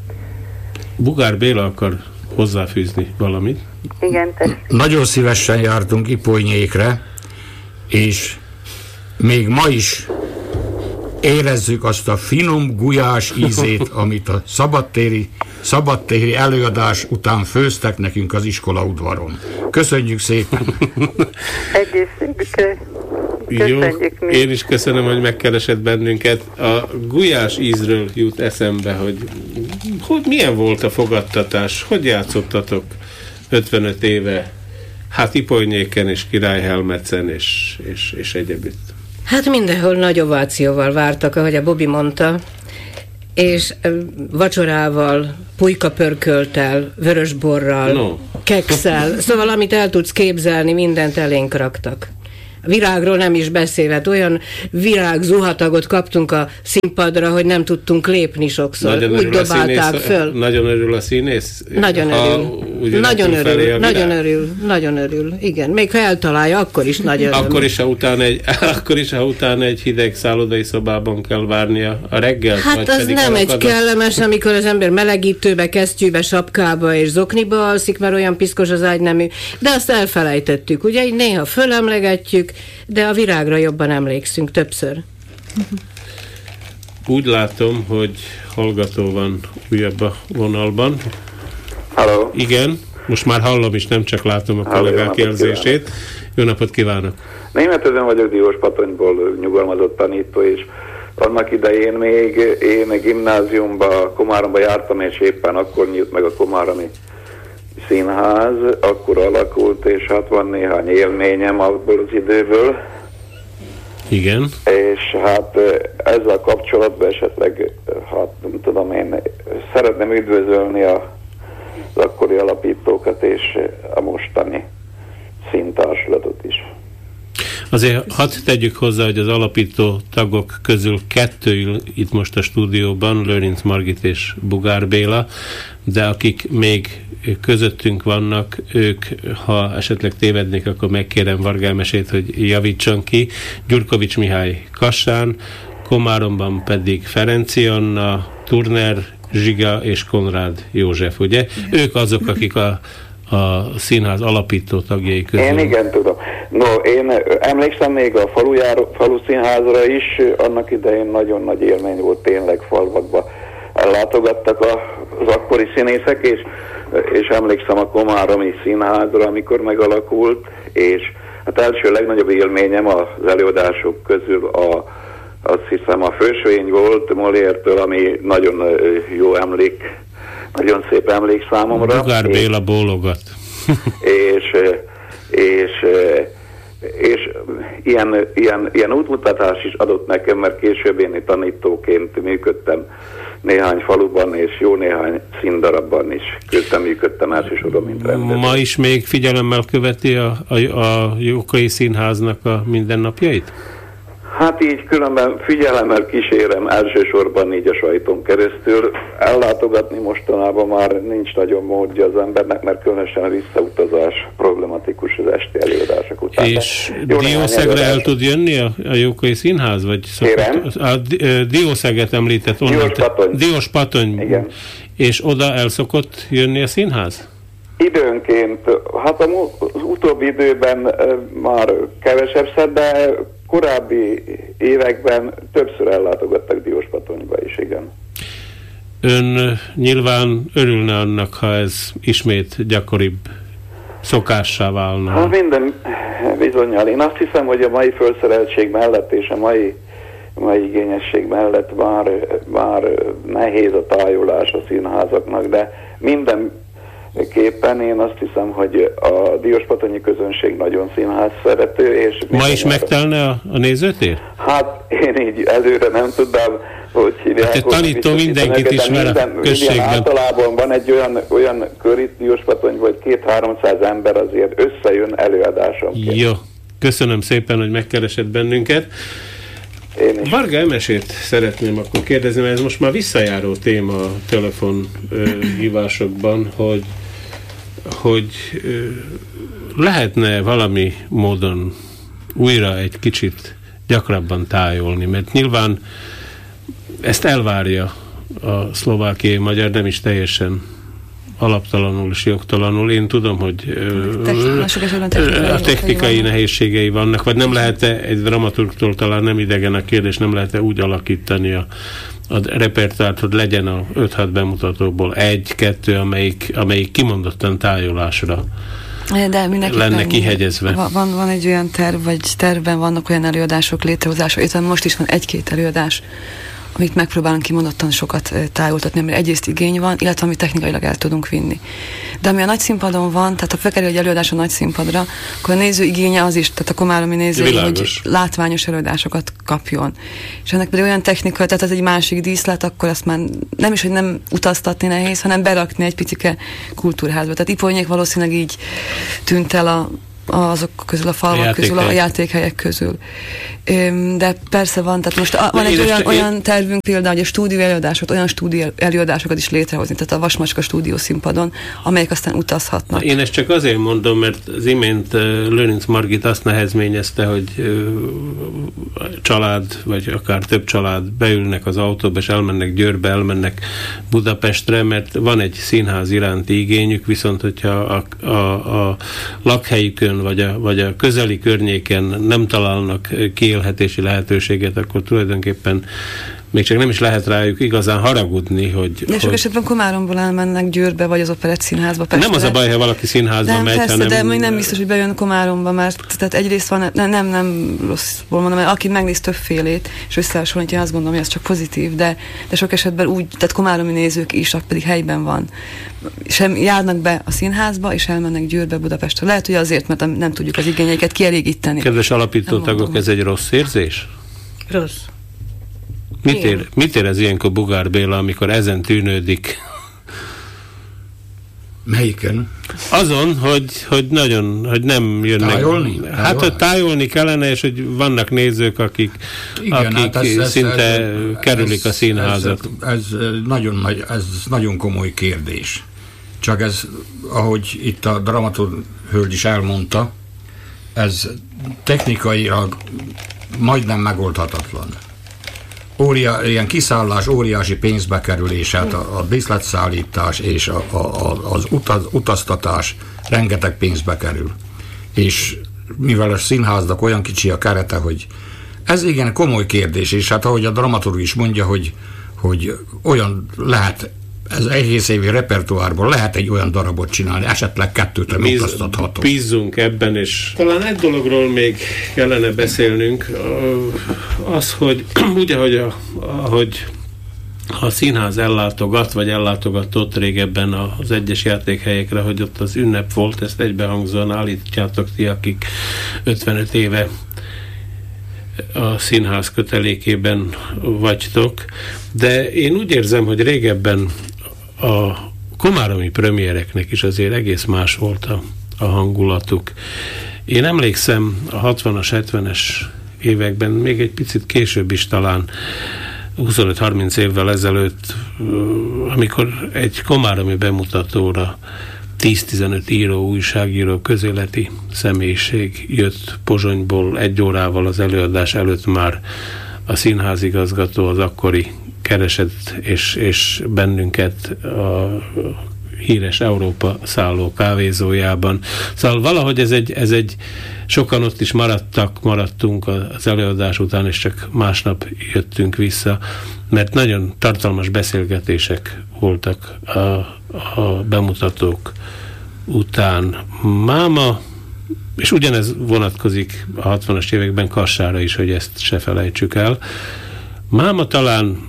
Bugár Béla akar hozzáfűzni valamit? Igen, te. Nagyon szívesen jártunk Iponyékre, és még ma is érezzük azt a finom gulyás ízét, amit a szabadtéri, szabadtéri előadás után főztek nekünk az iskola udvaron. Köszönjük szépen! Egészségükre! Jó, én is köszönöm, hogy megkeresett bennünket. A gulyás ízről jut eszembe, hogy, hogy milyen volt a fogadtatás, hogy játszottatok ötvenöt éve, hát Iponyéken és Királyhelmecen és, és, és egyebütt. Hát mindenhol nagy ovációval vártak, ahogy a Bobby mondta, és vacsorával, pulykapörkölttel, vörösborral, no. kekszel, szóval amit el tudsz képzelni, mindent elénk raktak. Virágról nem is beszélve, olyan virág zuhatagot kaptunk a színpadra, hogy nem tudtunk lépni sokszor. Nagyon úgy dobálták színész, föl. Nagyon örül a színész? Nagyon örül. Nagyon örül, nagyon örül, nagyon örül. Igen, még ha eltalálja, akkor is nagy örül. Akkor is, ha utána egy, akkor is, ha utána egy hideg szállodai szobában kell várnia a reggelt? Hát vagy az pedig nem egy alakad... kellemes, amikor az ember melegítőbe, kesztyűbe, sapkába és zokniba alszik, mert olyan piszkos az ágynemű. De azt elfelejtettük, ugye? Így néha fölemlegetjük, de a virágra jobban emlékszünk többször. Úgy látom, hogy hallgató van újabb a vonalban. Halló. Igen, most már hallom is, nem csak látom a kollégák jelzését. Jó napot kívánok! Németözön vagyok, Dióspatonyból nyugalmazott tanító, és annak idején még én gimnáziumba, Komáromba jártam, és éppen akkor nyílt meg a komáromi színház, akkor alakult, és hát van néhány élményem abból az időből. Igen. És hát ezzel kapcsolatban esetleg, hát nem tudom én, szeretném üdvözölni a, az akkori alapítókat és a mostani színtársulatot is. Azért hadd tegyük hozzá, hogy az alapító tagok közül kettő ül itt most a stúdióban, Lőrinc Margit és Bugár Béla, de akik még közöttünk vannak, ők, ha esetleg tévednék, akkor megkérem Vargálmesét, hogy javítson ki. Gyurkovics Mihály Kassán, Komáromban pedig Ferenci Anna, Turner Zsiga és Konrád József, ugye? Ők azok, akik a a színház alapító tagjai közül. Én igen tudom. No, én emlékszem még a falujáró, falu színházra is, annak idején nagyon nagy élmény volt, tényleg falvakba ellátogattak az akkori színészek, és, és emlékszem a komáromi színházra, amikor megalakult, és hát első legnagyobb élményem az előadások közül a, azt hiszem a Fősvény volt Molière-től, ami nagyon jó emlék, nagyon szép emlék számomra. Bugár Béla bólogat. és, és és ilyen, ilyen, ilyen útmutatás is adott nekem, mert később én tanítóként működtem néhány faluban, és jó néhány színdarabban is köztem működtem elsősorban, mint rendező. Ma is még figyelemmel követi a, a, a Jókai Színháznak a mindennapjait? Hát így különben figyelemmel kísérem elsősorban így a sajton keresztül. Ellátogatni mostanában már nincs nagyon módja az embernek, mert különösen a visszautazás problematikus az esti előadások után. És Diószegre el tud jönni a, a Jókai Színház? Vagy szokott, a Diószeget említett. Dióspatony. Dióspatony. Igen. És oda el szokott jönni a színház? Időnként. Hát az utóbbi időben már kevesebbszer, de korábbi években többször ellátogattak Dióspatonyba is, igen. Ön nyilván örülne annak, ha ez ismét gyakoribb szokássá válna. Hát minden bizonnyal. Én azt hiszem, hogy a mai felszereltség mellett és a mai, mai igényesség mellett már, már nehéz a tájolás a színházaknak, de minden képpen én azt hiszem, hogy a dióspatonyi közönség nagyon színház szerető. És ma is megtelne a, a nézőtér? Hát én így előre nem tudnám, hogy hívják. Hát tanító mindenkit ismer a községben. Általában van egy olyan, olyan kör itt Dióspatony, hogy két-háromszáz ember azért összejön előadásonként. Jó, köszönöm szépen, hogy megkeresett bennünket. Varga Emesét szeretném akkor kérdezni, mert ez most már visszajáró téma a telefonhívásokban, hogy, hogy ö, lehetne valami módon újra egy kicsit gyakrabban tájolni, mert nyilván ezt elvárja a szlovákiai magyar, nem is teljesen alaptalanul és jogtalanul. Én tudom, hogy a technikai nehézségei vannak, vagy nem lehet-e egy dramaturgtól, talán nem idegen a kérdés, nem lehet-e úgy alakítani a, a repertoárt, hogy legyen a öt-hat bemutatóból egy-kettő, amelyik, amelyik kimondottan tájolásra de lenne kihegyezve. Van, van egy olyan terv, vagy tervben vannak olyan előadások létrehozása, itt most is van egy-két előadás, amit megpróbálunk kimondottan sokat tájoltatni, mert egyrészt igény van, illetve amit technikailag el tudunk vinni. De ami a nagy színpadon van, tehát ha felkerül egy előadás a nagy színpadra, akkor a néző igénye az is, tehát a komáromi néző, hogy látványos előadásokat kapjon. És ennek pedig olyan technika, tehát ez egy másik díszlet, akkor azt már nem is, hogy nem utaztatni nehéz, hanem berakni egy picike kultúrházba. Tehát Ipolnyék valószínűleg így tűnt el a azok közül, a falvak a közül, a játékhelyek közül. De persze van, tehát most van egy olyan, én... olyan tervünk például, hogy a stúdió előadásokat, olyan stúdió előadásokat is létrehozni, tehát a Vasmacska stúdió színpadon, amelyek aztán utazhatnak. Én ezt csak azért mondom, mert az imént uh, Lőrinc Margit azt nehezményezte, hogy uh, család, vagy akár több család beülnek az autóba, és elmennek Győrbe, elmennek Budapestre, mert van egy színház iránti igényük, viszont hogyha a, a, a lakhelyükön vagy a, vagy a közeli környéken nem találnak kiélhetési lehetőséget, akkor tulajdonképpen még csak nem is lehet rájuk igazán haragudni, hogy... De sok hogy... esetben Komáromból elmennek Győrbe, vagy az Operett Színházba. Pestre. Nem az a baj, ha valaki színházba nem, megy, persze, hanem... de még nem biztos, hogy bejön Komáromba, mert tehát egyrészt van, nem, nem, nem rosszból mondom, mert aki megnéz többfélét, és összehasonlítja, azt gondolom, hogy ez csak pozitív, de, de sok esetben úgy, tehát komáromi nézők is, pedig helyben van. Sem járnak be a színházba, és elmennek Győrbe, Budapestre. Lehet, hogy azért, mert nem tudjuk az igényeiket kielégíteni. Kedves alapítótagok, ez egy rossz érzés? Rossz. Mit, ér, mit érez ilyenkor Bugár Béla, amikor ezen tűnődik? Melyiken? Azon, hogy, hogy nagyon, hogy nem jönnek. Tájolni? Hát, hogy tájolni kellene, és hogy vannak nézők, akik, igen, akik hát ez, szinte ez, kerülik ez, a színházat. Ez, ez, nagyon nagy, ez nagyon komoly kérdés. Csak ez, ahogy itt a dramaturg hölgy is elmondta, ez technikailag majdnem megoldhatatlan. Ória, ilyen kiszállás, óriási pénzbekerülés, hát a, a díszletszállítás és a, a, az utaz, utaztatás rengeteg pénzbe kerül. És mivel a színháznak olyan kicsi a kerete, hogy ez igen komoly kérdés, és hát ahogy a dramaturg is mondja, hogy, hogy olyan lehet, ez egész évi repertoárból lehet egy olyan darabot csinálni, esetleg kettőt nem utaztatható. Bízzunk ebben, és talán egy dologról még kellene beszélnünk, az, hogy úgy, ahogy, a, ahogy ha a színház ellátogat, vagy ellátogatott régebben az egyes játékhelyekre, hogy ott az ünnep volt, ezt egybehangzóan állítjátok ti, akik ötvenöt éve a színház kötelékében vagytok, de én úgy érzem, hogy régebben a komáromi premiereknek is azért egész más volt a, a hangulatuk. Én emlékszem a hatvanas, hetvenes években, még egy picit később is talán, huszonöt-harminc évvel ezelőtt, amikor egy komáromi bemutatóra tíz-tizenöt író, újságíró, közéleti személyiség jött Pozsonyból egy órával az előadás előtt, már a színházigazgató, az akkori keresett és, és bennünket a híres Európa szálló kávézójában. Szóval valahogy ez egy, ez egy sokan ott is maradtak, maradtunk az előadás után, és csak másnap jöttünk vissza, mert nagyon tartalmas beszélgetések voltak a, a bemutatók után. Máma, és ugyanez vonatkozik a hatvanas években Kassára is, hogy ezt se felejtsük el. Máma talán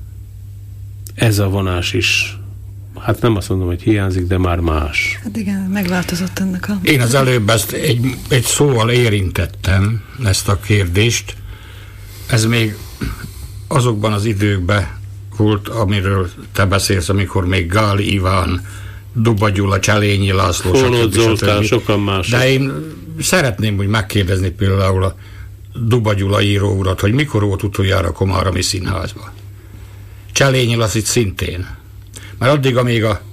ez a vonás is, hát nem azt mondom, hogy hiányzik, de már más. Hát igen, megváltozott ennek a... Én az előbb ezt egy, egy szóval érintettem, ezt a kérdést. Ez még azokban az időkben volt, amiről te beszélsz, amikor még Gál Iván, Duba Gyula, Cselényi László, Fónót Zoltán, sokan mások. De én szeretném úgy megkérdezni például a Duba Gyula író urat, hogy mikor volt utoljára Komáromi Színházban. Cselényi Lászlót szintén. Mert addig, amíg a,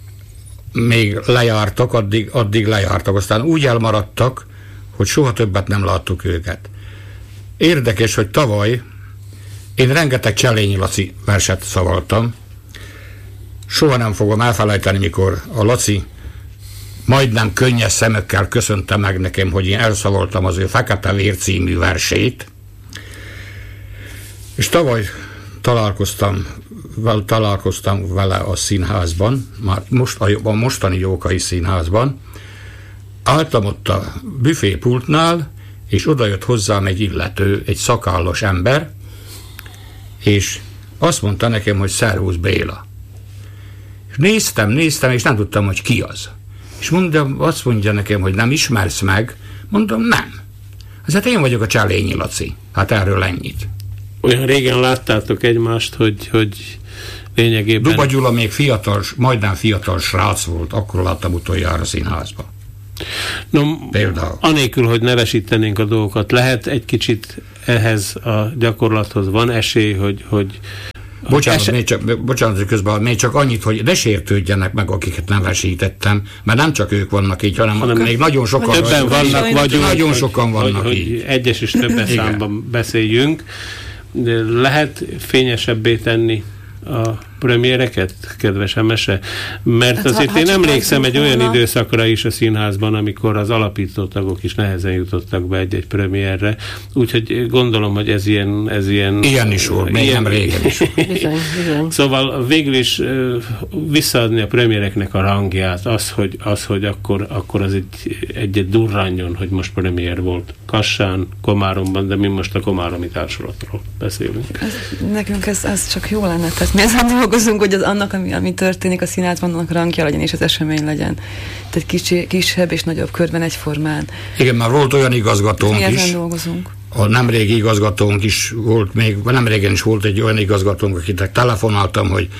még lejártak, addig, addig lejártak, aztán úgy elmaradtak, hogy soha többet nem láttuk őket. Érdekes, hogy tavaly én rengeteg Cselényi Laci verset szavaltam. Soha nem fogom elfelejteni, mikor a Laci majdnem könnyes szemekkel köszönte meg nekem, hogy én elszavaltam az ő Fekete Vér című versét. És tavaly találkoztam, vel, találkoztam vele a színházban, már most, a mostani Jókai Színházban. Álltam ott a büfépultnál, és odajött hozzám egy illető, egy szakállas ember, és azt mondta nekem, hogy Szervusz Béla. És néztem, néztem, és nem tudtam, hogy ki az. És mondom, azt mondja nekem, hogy nem ismersz meg. Mondom, nem. Hát én vagyok a Cselényi Laci. Hát erről ennyit. Olyan régen láttátok egymást, hogy, hogy lényegében... Duba Gyula még fiatal, majdnem fiatal srác volt, akkor láttam utoljára színházba. No, például. Anélkül, hogy nevesítenénk a dolgokat, lehet egy kicsit ehhez a gyakorlathoz van esély, hogy... hogy Bocsánat, esély... még csak, bocsánat, közben még csak annyit, hogy ne sértődjenek meg, akiket nevesítettem, mert nem csak ők vannak így, hanem, hanem még nagyon sokan többen vagyunk, vannak, vagyunk, nagyon hogy, sokan vannak hogy, így. Hogy egyes és többes számban beszéljünk. De lehet fényesebbé tenni a premiereket, kedves Emese? Mert hát, azért ha, én emlékszem egy olyan volna. időszakra is a színházban, amikor az alapító tagok is nehezen jutottak be egy-egy premierre, úgyhogy gondolom, hogy ez ilyen... Ez ilyen ilyen is volt, még nem régen is. Bizony, bizony. Szóval végül is visszaadni a premiereknek a rangját, az, hogy, az, hogy akkor, akkor az egy, egy durrányon, hogy most premier volt Kassán, Komáromban, de mi most a komáromi társulatról beszélünk. Ez, nekünk ez, ez csak jó lenne, tehát mi ezen dolgozunk, hogy az annak, ami, ami történik a színházban, annak rangja legyen, és az esemény legyen. Tehát kicsi, kisebb és nagyobb körben egyformán. Igen, már volt olyan igazgatónk mi is. Ezen dolgozunk. A nemrégi igazgatónk is volt, még nemrégen is volt egy olyan igazgatónk, akinek telefonáltam, hogy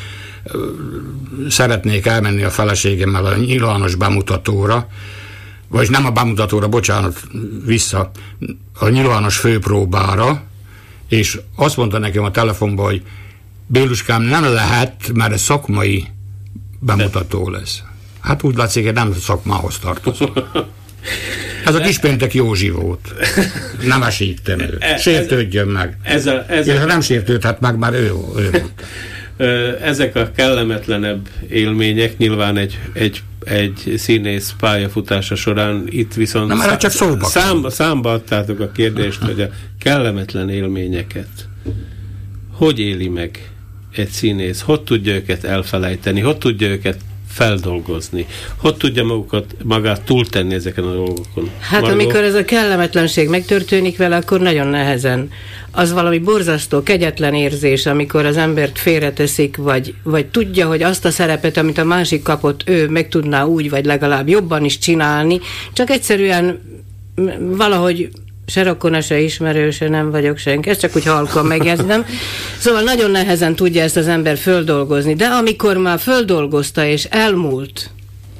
szeretnék elmenni a feleségemmel a nyilvános bemutatóra, vagy nem a bemutatóra, bocsánat, vissza, a nyilvános főpróbára, és azt mondta nekem a telefonban, hogy Béluskám, nem lehet, mert ez szakmai bemutató lesz. Hát úgy látszik, hogy nem szakmához tartozom. Ez a Kispéntek Józsi volt. Nem esítem őt. Sértődjön meg. Ez a, ez a, nem sértődhet meg, már ő, ő mondta. Ezek a kellemetlenebb élmények nyilván egy, egy, egy színész pályafutása során itt viszont nem, szá- csak szóba számba, számba adtátok a kérdést, hogy a kellemetlen élményeket hogy éli meg egy színész, hogy tudja őket elfelejteni, hogy tudja őket feldolgozni? Hogy tudja magukat, magát túltenni ezeken a dolgokon? Hát Margó? amikor ez a kellemetlenség megtörténik vele, akkor nagyon nehezen. Az valami borzasztó, kegyetlen érzés, amikor az embert félreteszik, vagy, vagy tudja, hogy azt a szerepet, amit a másik kapott, ő meg tudná úgy, vagy legalább jobban is csinálni, csak egyszerűen valahogy se rokona, se ismerőse nem vagyok senki, ezt csak úgy halkan megjegyzem. Szóval nagyon nehezen tudja ezt az ember földolgozni, de amikor már földolgozta és elmúlt,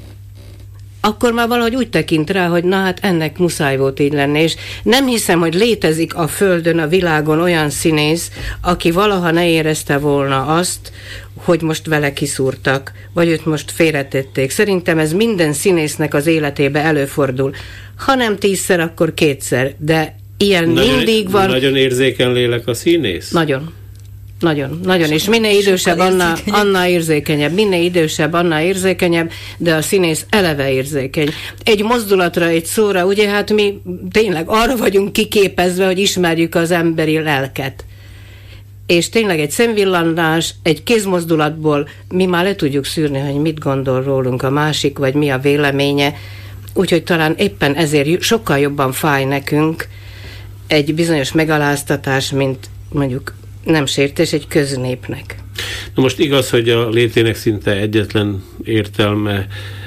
akkor már valahogy úgy tekint rá, hogy na hát ennek muszáj volt így lenni, és nem hiszem, hogy létezik a Földön, a világon olyan színész, aki valaha ne érezte volna azt, hogy most vele kiszúrtak, vagy őt most félretették. Szerintem ez minden színésznek az életébe előfordul. Ha nem tízszer, akkor kétszer, de ilyen nagyon, mindig van. Nagyon érzékeny lélek a színész? Nagyon. Nagyon, nagyon, és minél idősebb, annál, annál érzékenyebb, minél idősebb, annál érzékenyebb, de a színész eleve érzékeny. Egy mozdulatra, egy szóra, ugye hát mi tényleg arra vagyunk kiképezve, hogy ismerjük az emberi lelket. És tényleg egy szemvillanás, egy kézmozdulatból mi már le tudjuk szűrni, hogy mit gondol rólunk a másik, vagy mi a véleménye. Úgyhogy talán éppen ezért sokkal jobban fáj nekünk egy bizonyos megaláztatás, mint mondjuk nem sértés egy köznépnek. Na most igaz, hogy a létének szinte egyetlen értelme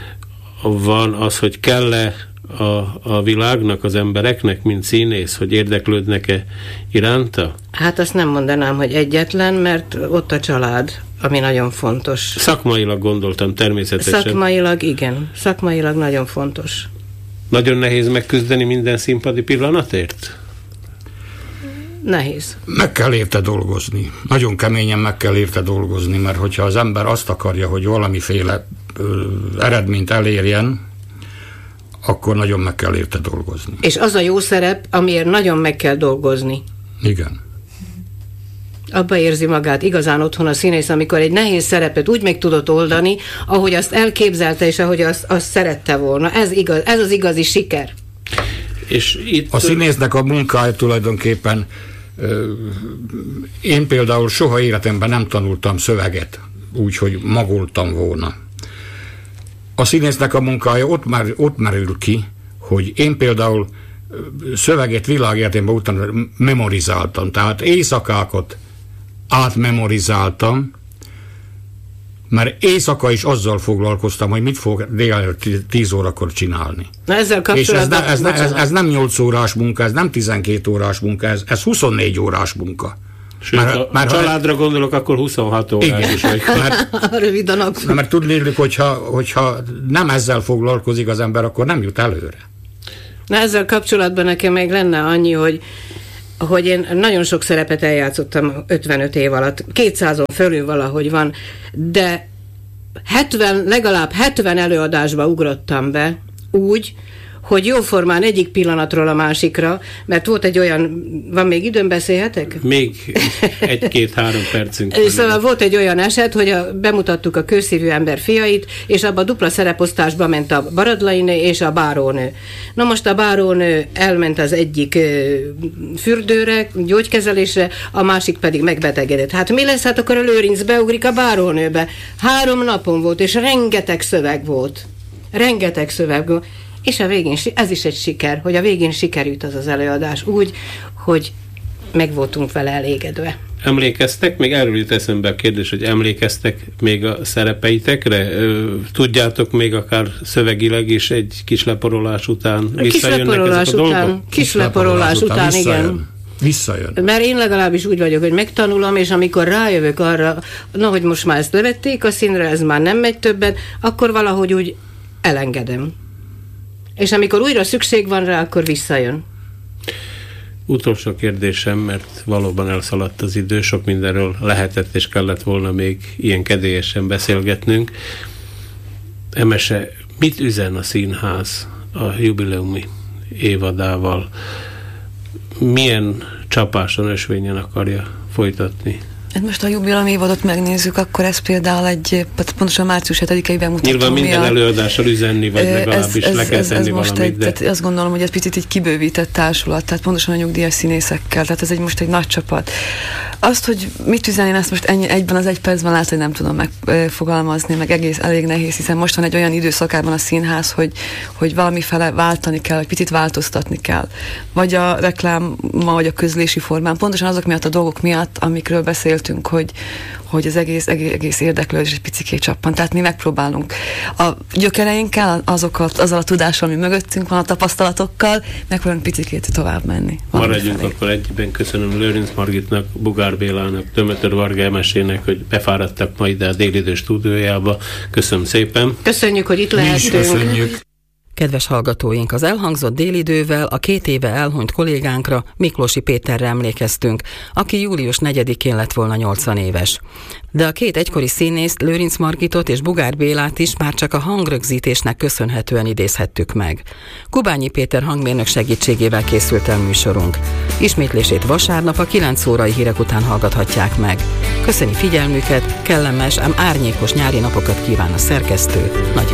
van az, hogy kell-e a, a világnak, az embereknek, mint színész, hogy érdeklődnek-e iránta? Hát azt nem mondanám, hogy egyetlen, mert ott a család, ami nagyon fontos. Szakmailag gondoltam természetesen. Szakmailag igen, szakmailag nagyon fontos. Nagyon nehéz megküzdeni minden színpadi pillanatért? Nehéz. Meg kell érte dolgozni. Nagyon keményen meg kell érte dolgozni, mert hogyha az ember azt akarja, hogy valamiféle ö, eredményt elérjen, akkor nagyon meg kell érte dolgozni. És az a jó szerep, amiért nagyon meg kell dolgozni. Igen. Abba érzi magát igazán otthon a színész, amikor egy nehéz szerepet úgy meg tudott oldani, ahogy azt elképzelte, és ahogy azt, azt szerette volna. Ez, igaz, ez az igazi siker. És itt... A színésznek a munkája tulajdonképpen ö, én például soha életemben nem tanultam szöveget, úgy, hogy magoltam volna. A színésznek a munkája ott, már, ott merül ki, hogy én például szöveget világéletemben utána memorizáltam, tehát éjszakákat átmemorizáltam, mert éjszaka is azzal foglalkoztam, hogy mit fog délelőtt tíz órakor csinálni. Na ezzel kapcsolatban... És ez, ne, ez, ne, ez, ez nem nyolc órás munka, ez nem tizenkét órás munka, ez, ez huszonnégy órás munka. Sőt, mert, ha mert, családra gondolok, akkor huszonhat órás igen, is. Vagy. Mert, rövid a nap. Mert tudnék, hogyha, hogyha nem ezzel foglalkozik az ember, akkor nem jut előre. Na ezzel kapcsolatban nekem még lenne annyi, hogy hogy én nagyon sok szerepet eljátszottam ötvenöt év alatt, kétszázon fölül valahogy van, de hetven, legalább hetven előadásba ugrottam be úgy, hogy jóformán egyik pillanatról a másikra, mert volt egy olyan, van még időm, beszélhetek? Még egy-két-három percünk van. Szóval volt egy olyan eset, hogy a, bemutattuk a Kőszívű ember fiait, és abban a dupla szereposztásba ment a Baradlainő és a bárónő. Na most a bárónő elment az egyik ö, fürdőre, gyógykezelésre, a másik pedig megbetegedett. Hát mi lesz? Hát akkor a Lőrinc beugrik a bárónőbe. Három napon volt, és rengeteg szöveg volt. Rengeteg szöveg volt. És a végén, ez is egy siker, hogy a végén sikerült az az előadás úgy, hogy meg voltunk vele elégedve. Emlékeztek? Még erről jut eszembe a kérdés, hogy emlékeztek még a szerepeitekre? Tudjátok még akár szövegileg is egy kis leporolás után visszajönnek ezek a dolgok? Kis leporolás után, után igen. Visszajön. Mert én legalábbis úgy vagyok, hogy megtanulom, és amikor rájövök arra, na, hogy most már ezt levették a színre, ez már nem megy többet, akkor valahogy úgy elengedem. És amikor újra szükség van rá, akkor visszajön. Utolsó kérdésem, mert valóban elszaladt az idő, sok mindenről lehetett és kellett volna még ilyen kedélyesen beszélgetnünk. Emese, mit üzen a színház a jubileumi évadával? Milyen csapáson, ösvényen akarja folytatni? Most a jubileumi évadot megnézzük, akkor ez például egy, pontosan március hetedikei bemutató. Nyilván minden miatt előadással üzenni, vagy legalábbis ez, ez, le kell tenni valamit. Egy, de... tehát azt gondolom, hogy ez picit egy kibővített társulat, tehát pontosan a nyugdíjas színészekkel, tehát ez egy most egy nagy csapat. Azt, hogy mit üzenni, én ezt most ennyi, egyben az egy percben lehet, hogy nem tudom megfogalmazni, meg egész elég nehéz, hiszen most van egy olyan időszakában a színház, hogy, hogy valamifele váltani kell, egy picit változtatni kell. Vagy a reklám, vagy a közlési formán. Pontosan azok miatt a dolgok miatt, amikről beszéltünk, hogy, hogy az egész, egész, egész érdeklődés egy picikét csappan. Tehát mi megpróbálunk a gyökereinkkel, azokat, azzal a tudással, ami mögöttünk van, a tapasztalatokkal, megpróbálunk picikét tovább menni. Maradjunk akkor egyben. Köszönöm Lőrinc Margitnak, Bugár Bélának, Tömötör Varga Emesének, hogy befáradtak ma ide a Délidő stúdiójába. Köszönöm szépen. Köszönjük, hogy itt lehetünk. Köszönjük. Kedves hallgatóink, az elhangzott Délidővel a két éve elhunyt kollégánkra, Miklósi Péterre emlékeztünk, aki július negyedikén lett volna nyolcvan éves. De a két egykori színészt, Lőrinc Margitot és Bugár Bélát is már csak a hangrögzítésnek köszönhetően idézhettük meg. Kubányi Péter hangmérnök segítségével készült el műsorunk. Ismétlését vasárnap a kilenc órai hírek után hallgathatják meg. Köszöni figyelmüket, kellemes, ám árnyékos nyári napokat kíván a szerkesztő, Nagy